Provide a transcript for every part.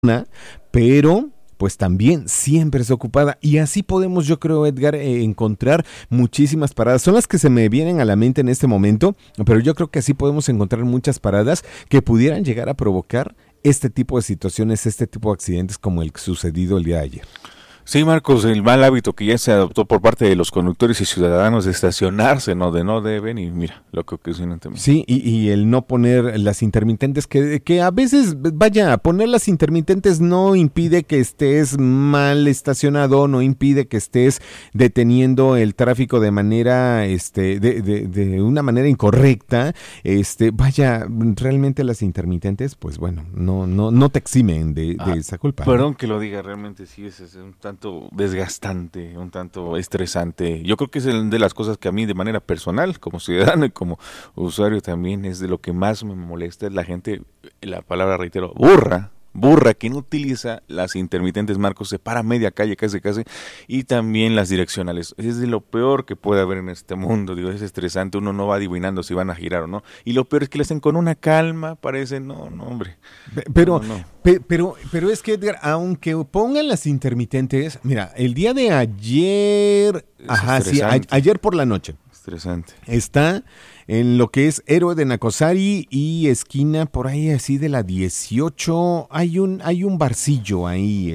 pero pues también siempre es ocupada, y así podemos, yo creo, Edgar, encontrar muchísimas paradas. Son las que se me vienen a la mente en este momento, pero yo creo que así podemos encontrar muchas paradas que pudieran llegar a provocar este tipo de situaciones, este tipo de accidentes como el sucedido el día de ayer. Sí, Marcos, el mal hábito que ya se adoptó por parte de los conductores y ciudadanos de estacionarse, ¿no? De no deben, y mira lo que ocasiona también. Sí, y el no poner las intermitentes, que a veces, vaya, poner las intermitentes no impide que estés mal estacionado, no impide que estés deteniendo el tráfico de manera, de una manera incorrecta, vaya, realmente las intermitentes, pues bueno, no te eximen de esa culpa. Perdón que lo diga, realmente sí es un tanto desgastante, un tanto estresante. Yo creo que es de las cosas que a mí de manera personal, como ciudadano y como usuario también, es de lo que más me molesta, es la gente, la palabra reitero, burra, que no utiliza las intermitentes, Marcos, se para media calle casi, y también las direccionales. Es de lo peor que puede haber en este mundo, digo, es estresante, uno no va adivinando si van a girar o no, y lo peor es que le hacen con una calma, parece, no, hombre. Pero es que, Edgar, aunque pongan las intermitentes, mira, el día de ayer, ayer por la noche, estresante. Está en lo que es Héroe de Nacosari y esquina por ahí así de la 18, hay un barcillo ahí,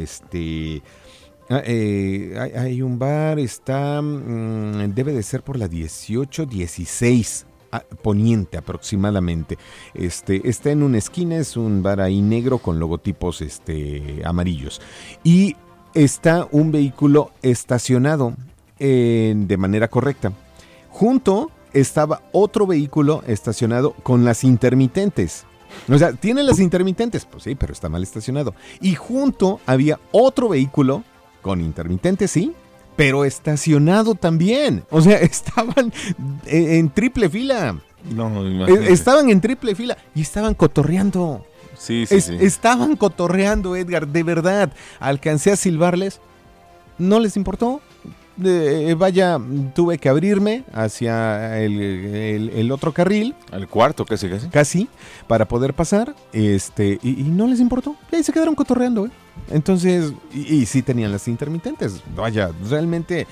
hay un bar, está, debe de ser por la 18, 16 poniente aproximadamente. Está en una esquina, es un bar ahí negro con logotipos amarillos. Y está un vehículo estacionado de manera correcta. Junto estaba otro vehículo estacionado con las intermitentes. O sea, tiene las intermitentes, pues sí, pero está mal estacionado. Y junto había otro vehículo con intermitentes, sí, pero estacionado también. O sea, estaban en triple fila. No, imagínate. Estaban en triple fila y estaban cotorreando. Sí. Estaban cotorreando, Edgar, de verdad. Alcancé a silbarles, no les importó. Vaya, tuve que abrirme hacia el otro carril. Al cuarto, casi. Para poder pasar, y no les importó. Y ahí se quedaron cotorreando, Entonces, y sí tenían las intermitentes. Vaya, realmente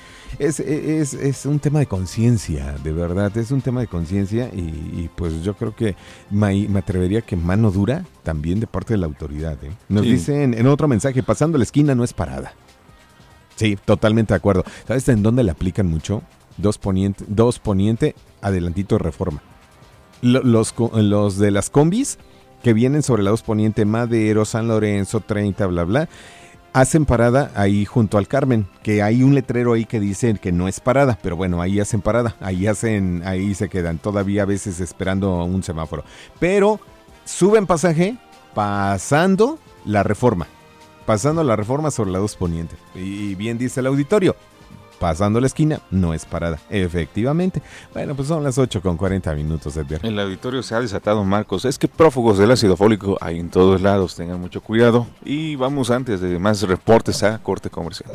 es un tema de conciencia, de verdad, es un tema de conciencia y pues yo creo que me atrevería que mano dura también de parte de la autoridad, Nos dicen en otro mensaje, pasando la esquina no es parada. Sí, totalmente de acuerdo. ¿Sabes en dónde le aplican mucho? Dos poniente, adelantito de Reforma. Los de las combis que vienen sobre la 2 poniente, Madero, San Lorenzo, 30, bla, bla, hacen parada ahí junto al Carmen, que hay un letrero ahí que dice que no es parada, pero bueno, ahí hacen parada, ahí se quedan todavía a veces esperando un semáforo. Pero suben pasaje pasando la Reforma sobre la 2 poniente. Y bien dice el auditorio, pasando la esquina no es parada, efectivamente. Bueno, pues son las 8:40, Edgar. El auditorio se ha desatado, Marcos. Es que prófugos del ácido fólico hay en todos lados, tengan mucho cuidado. Y vamos antes de más reportes a corte comercial.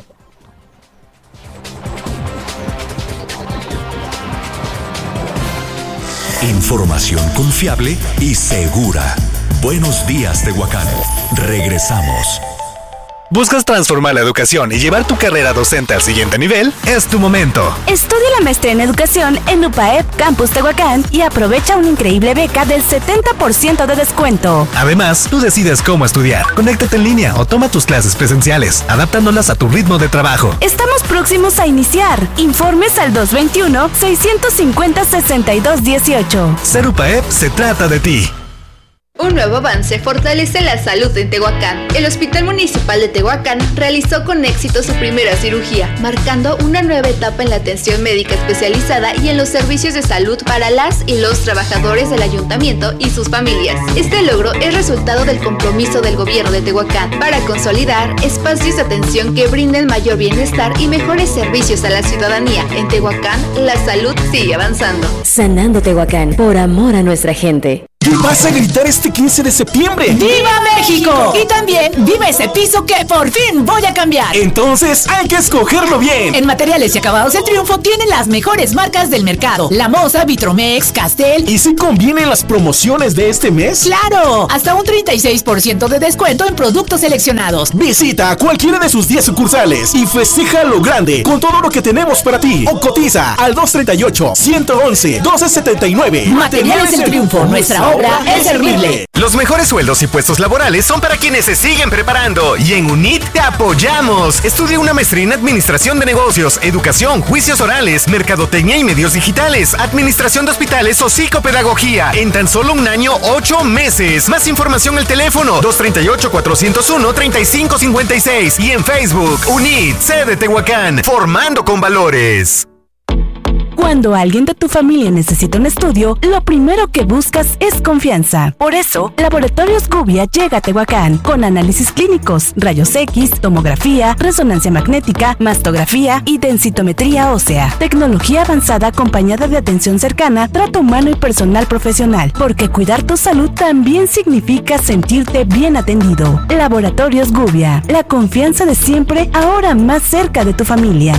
Información confiable y segura. Buenos días, Tehuacán. Regresamos. ¿Buscas transformar la educación y llevar tu carrera docente al siguiente nivel? Es tu momento. Estudia la maestría en educación en UPAEP Campus Tehuacán y aprovecha una increíble beca del 70% de descuento. Además, tú decides cómo estudiar. Conéctate en línea o toma tus clases presenciales, adaptándolas a tu ritmo de trabajo. Estamos próximos a iniciar. Informes al 221-650-6218. Ser UPAEP se trata de ti. Un nuevo avance fortalece la salud en Tehuacán. El Hospital Municipal de Tehuacán realizó con éxito su primera cirugía, marcando una nueva etapa en la atención médica especializada y en los servicios de salud para las y los trabajadores del ayuntamiento y sus familias. Este logro es resultado del compromiso del gobierno de Tehuacán para consolidar espacios de atención que brinden mayor bienestar y mejores servicios a la ciudadanía. En Tehuacán, la salud sigue avanzando. Sanando Tehuacán, por amor a nuestra gente. ¿Qué vas a gritar este 15 de septiembre? ¡Viva México! Y también ¡viva ese piso que por fin voy a cambiar! Entonces hay que escogerlo bien. En Materiales y Acabados El Triunfo tienen las mejores marcas del mercado: La Moza, Vitromex, Castel. ¿Y si convienen las promociones de este mes? ¡Claro! Hasta un 36% de descuento en productos seleccionados. Visita cualquiera de sus 10 sucursales y festeja lo grande con todo lo que tenemos para ti. O cotiza al 238-111-1279. Materiales El Triunfo, nuestra obra es servirle. Los mejores sueldos y puestos laborales son para quienes se siguen preparando. Y en UNIT te apoyamos. Estudia una maestría en Administración de Negocios, Educación, Juicios Orales, Mercadotecnia y Medios Digitales, Administración de Hospitales o Psicopedagogía. En tan solo un año, 8 meses. Más información al teléfono 238-401-3556. Y en Facebook, UNIT, sede Tehuacán. Formando con valores. Cuando alguien de tu familia necesita un estudio, lo primero que buscas es confianza. Por eso, Laboratorios Gubia llega a Tehuacán con análisis clínicos, rayos X, tomografía, resonancia magnética, mastografía y densitometría ósea. Tecnología avanzada acompañada de atención cercana, trato humano y personal profesional. Porque cuidar tu salud también significa sentirte bien atendido. Laboratorios Gubia, la confianza de siempre, ahora más cerca de tu familia.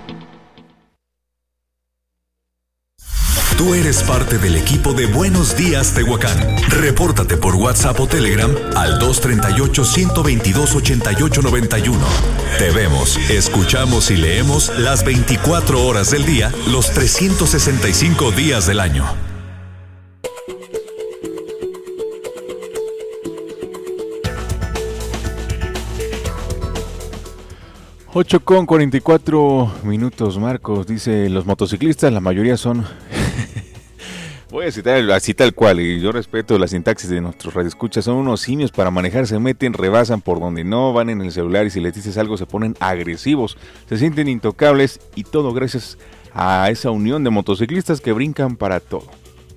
Tú eres parte del equipo de Buenos Días Tehuacán. Repórtate por WhatsApp o Telegram al 238-122-8891. Te vemos, escuchamos y leemos las 24 horas del día, los 365 días del año. Ocho con 44 minutos, Marcos. Dice, los motociclistas, la mayoría son... Voy a citar así tal cual, y yo respeto la sintaxis de nuestros radioescuchas, son unos simios para manejar, se meten, rebasan por donde no, van en el celular y si les dices algo se ponen agresivos, se sienten intocables y todo gracias a esa unión de motociclistas que brincan para todo.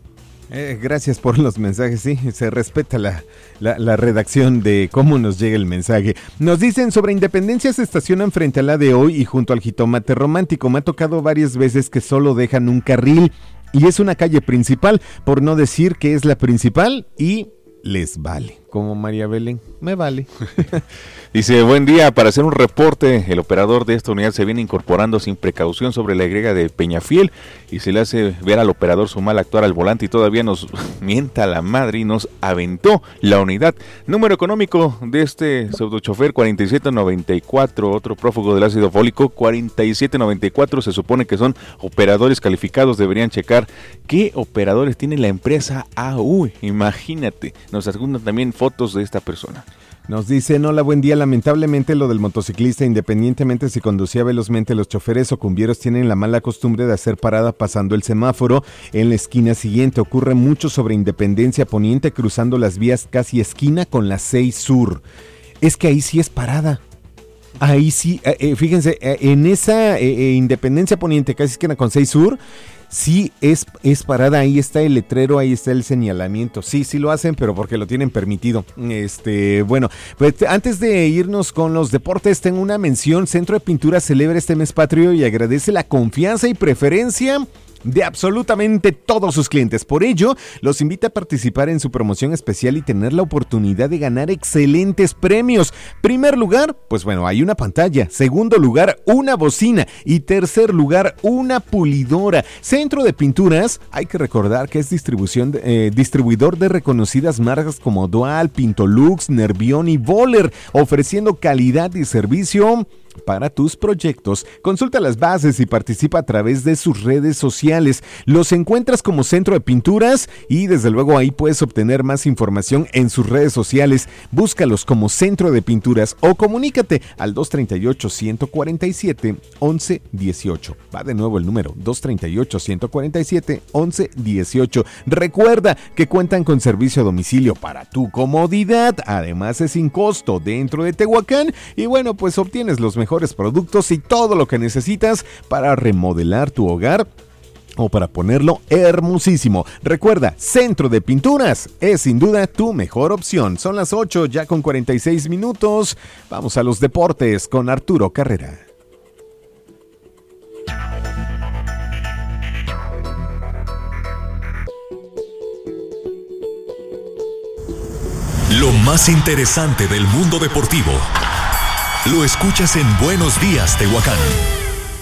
Gracias por los mensajes, sí, se respeta la redacción de cómo nos llega el mensaje. Nos dicen, sobre Independencia se estacionan frente a la de hoy y junto al jitomate romántico. Me ha tocado varias veces que solo dejan un carril y es una calle principal, por no decir que es la principal, y les vale. Como María Belén, me vale. Dice, buen día, para hacer un reporte, el operador de esta unidad se viene incorporando sin precaución sobre la Y de Peñafiel y se le hace ver al operador su mal actuar al volante y todavía nos mienta la madre y nos aventó la unidad. Número económico de este pseudochofer 4794, otro prófugo del ácido fólico 4794, se supone que son operadores calificados, deberían checar qué operadores tiene la empresa AU, imagínate, nos adjuntan también fotos de esta persona. Nos dicen, hola, buen día, lamentablemente lo del motociclista, independientemente si conducía velozmente, los choferes o cumbieros tienen la mala costumbre de hacer parada pasando el semáforo en la esquina siguiente. Ocurre mucho sobre Independencia Poniente, cruzando las vías casi esquina con la 6 Sur. Es que ahí sí es parada. Ahí sí, fíjense, en esa Independencia Poniente, casi esquina con 6 Sur, sí es parada, ahí está el letrero, ahí está el señalamiento. Sí lo hacen, pero porque lo tienen permitido. Bueno, pues antes de irnos con los deportes, tengo una mención. Centro de Pintura celebra este mes patrio y agradece la confianza y preferencia de absolutamente todos sus clientes. Por ello, los invita a participar en su promoción especial y tener la oportunidad de ganar excelentes premios. Primer lugar, pues bueno, hay una pantalla. Segundo lugar, una bocina. Y tercer lugar, una pulidora. Centro de Pinturas, hay que recordar que es distribuidor de reconocidas marcas como Dual, Pintolux, Nervión y Boller, ofreciendo calidad y servicio para tus proyectos. Consulta las bases y participa a través de sus redes sociales. Los encuentras como Centro de Pinturas y desde luego ahí puedes obtener más información en sus redes sociales. Búscalos como Centro de Pinturas o comunícate al 238-147-1118. Va de nuevo el número 238-147-1118. Recuerda que cuentan con servicio a domicilio para tu comodidad. Además es sin costo dentro de Tehuacán y bueno, pues obtienes los mejores productos y todo lo que necesitas para remodelar tu hogar o para ponerlo hermosísimo. Recuerda, Centro de Pinturas es sin duda tu mejor opción. Son las 8 ya con 46 minutos. Vamos a los deportes con Arturo Carrera. Lo más interesante del mundo deportivo lo escuchas en Buenos Días, Tehuacán.